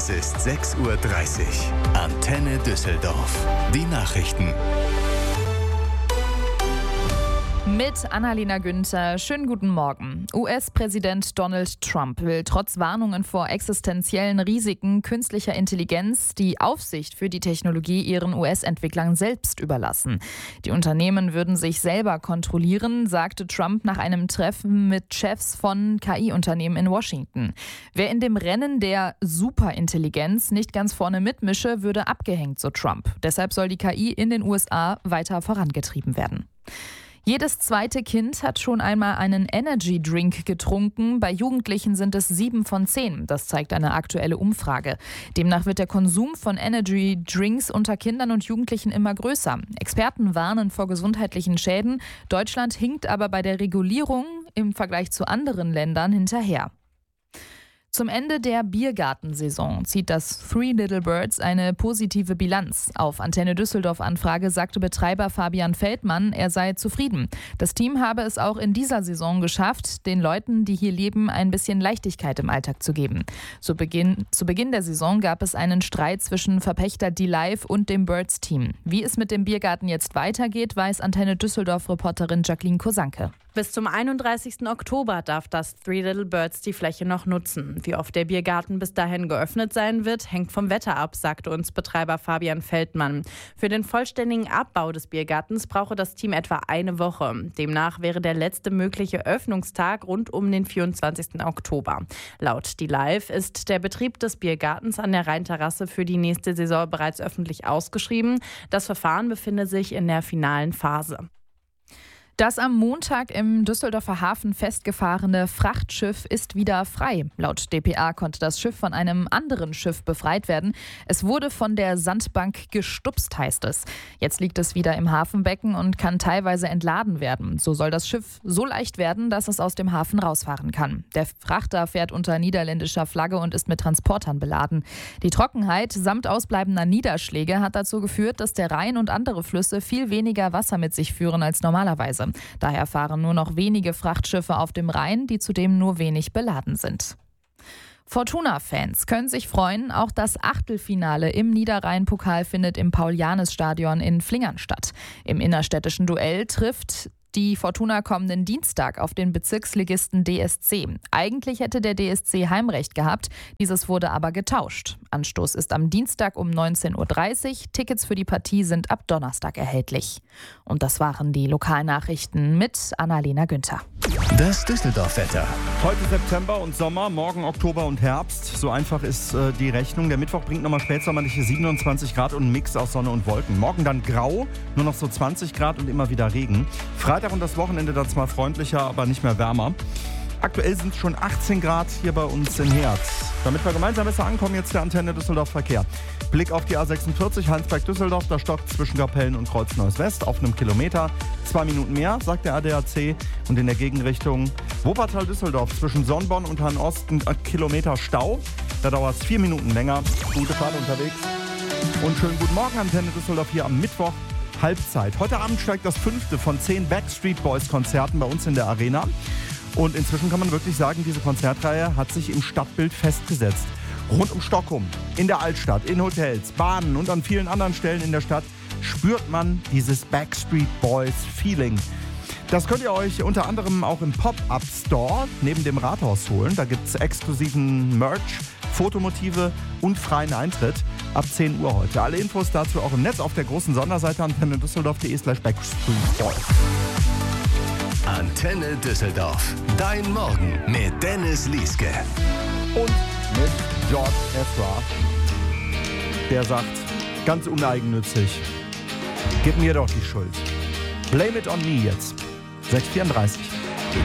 Es ist 6:30 Uhr. Antenne Düsseldorf. Die Nachrichten. Mit Annalena Günther. Schönen guten Morgen. US-Präsident Donald Trump will trotz Warnungen vor existenziellen Risiken künstlicher Intelligenz die Aufsicht für die Technologie ihren US-Entwicklern selbst überlassen. Die Unternehmen würden sich selber kontrollieren, sagte Trump nach einem Treffen mit Chefs von KI-Unternehmen in Washington. Wer in dem Rennen der Superintelligenz nicht ganz vorne mitmische, würde abgehängt, so Trump. Deshalb soll die KI in den USA weiter vorangetrieben werden. Jedes zweite Kind hat schon einmal einen Energy Drink getrunken. Bei Jugendlichen sind es 7 von 10. Das zeigt eine aktuelle Umfrage. Demnach wird der Konsum von Energy Drinks unter Kindern und Jugendlichen immer größer. Experten warnen vor gesundheitlichen Schäden. Deutschland hinkt aber bei der Regulierung im Vergleich zu anderen Ländern hinterher. Zum Ende der Biergartensaison zieht das Three Little Birds eine positive Bilanz. Auf Antenne Düsseldorf Anfrage sagte Betreiber Fabian Feldmann, er sei zufrieden. Das Team habe es auch in dieser Saison geschafft, den Leuten, die hier leben, ein bisschen Leichtigkeit im Alltag zu geben. Zu Beginn der Saison gab es einen Streit zwischen Verpächter D-Live und dem Birds-Team. Wie es mit dem Biergarten jetzt weitergeht, weiß Antenne Düsseldorf-Reporterin Jacqueline Kosanke. Bis zum 31. Oktober darf das Three Little Birds die Fläche noch nutzen. Wie oft der Biergarten bis dahin geöffnet sein wird, hängt vom Wetter ab, sagte uns Betreiber Fabian Feldmann. Für den vollständigen Abbau des Biergartens brauche das Team etwa eine Woche. Demnach wäre der letzte mögliche Öffnungstag rund um den 24. Oktober. Laut D-Live ist der Betrieb des Biergartens an der Rheinterrasse für die nächste Saison bereits öffentlich ausgeschrieben. Das Verfahren befinde sich in der finalen Phase. Das am Montag im Düsseldorfer Hafen festgefahrene Frachtschiff ist wieder frei. Laut dpa konnte das Schiff von einem anderen Schiff befreit werden. Es wurde von der Sandbank gestupst, heißt es. Jetzt liegt es wieder im Hafenbecken und kann teilweise entladen werden. So soll das Schiff so leicht werden, dass es aus dem Hafen rausfahren kann. Der Frachter fährt unter niederländischer Flagge und ist mit Transportern beladen. Die Trockenheit samt ausbleibender Niederschläge hat dazu geführt, dass der Rhein und andere Flüsse viel weniger Wasser mit sich führen als normalerweise. Daher fahren nur noch wenige Frachtschiffe auf dem Rhein, die zudem nur wenig beladen sind. Fortuna-Fans können sich freuen, auch das Achtelfinale im Niederrhein-Pokal findet im Paul-Janis-Stadion in Flingern statt. Im innerstädtischen Duell trifft die Fortuna kommenden Dienstag auf den Bezirksligisten DSC. Eigentlich hätte der DSC Heimrecht gehabt, dieses wurde aber getauscht. Anstoß ist am Dienstag um 19:30 Uhr. Tickets für die Partie sind ab Donnerstag erhältlich. Und das waren die Lokalnachrichten mit Annalena Günther. Das Düsseldorf-Wetter. Heute September und Sommer, morgen Oktober und Herbst. So einfach ist die Rechnung. Der Mittwoch bringt nochmal spätsommerliche 27 Grad und einen Mix aus Sonne und Wolken. Morgen dann grau, nur noch so 20 Grad und immer wieder Regen. Freitag und das Wochenende dann zwar freundlicher, aber nicht mehr wärmer. Aktuell sind es schon 18 Grad hier bei uns in Herz. Damit wir gemeinsam besser ankommen, jetzt der Antenne Düsseldorf Verkehr. Blick auf die A46 Heinsberg-Düsseldorf, da stockt zwischen Kapellen und Kreuz Neuss-West auf einem Kilometer. 2 Minuten mehr, sagt der ADAC. Und in der Gegenrichtung Wuppertal-Düsseldorf zwischen Sonnborn und Hahn-Ost ein Kilometer Stau. Da dauert es 4 Minuten länger. Gute Fahrt unterwegs. Und schönen guten Morgen, Antenne Düsseldorf hier am Mittwoch. Halbzeit. Heute Abend steigt das 5. von 10 Backstreet Boys Konzerten bei uns in der Arena. Und inzwischen kann man wirklich sagen, diese Konzertreihe hat sich im Stadtbild festgesetzt. Rund um Stockholm, in der Altstadt, in Hotels, Bahnen und an vielen anderen Stellen in der Stadt spürt man dieses Backstreet Boys Feeling. Das könnt ihr euch unter anderem auch im Pop-Up Store neben dem Rathaus holen. Da gibt es exklusiven Merch, Fotomotive und freien Eintritt ab 10 Uhr heute. Alle Infos dazu auch im Netz auf der großen Sonderseite antennedüsseldorf.de/Backstreet. Antenne Düsseldorf. Dein Morgen mit Dennis Lieske. Und mit George Ezra. Der sagt, ganz uneigennützig, gib mir doch die Schuld. Blame it on me jetzt. 6:34.